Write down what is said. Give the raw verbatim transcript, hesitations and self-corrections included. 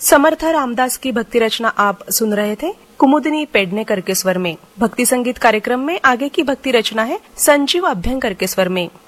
समर्थ रामदास की भक्ति रचना आप सुन रहे थे कुमुदिनी पेडनेकर के स्वर में। भक्ति संगीत कार्यक्रम में आगे की भक्ति रचना है संजीव अभ्यंकर के स्वर में।